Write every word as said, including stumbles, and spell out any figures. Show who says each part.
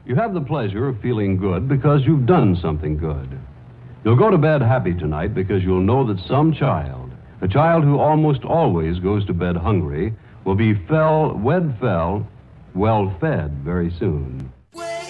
Speaker 1: You have the pleasure of feeling good because you've done something good. You'll go to bed happy tonight because you'll know that some child, a child who almost always goes to bed hungry, will be fell, wed fell, well fed very soon.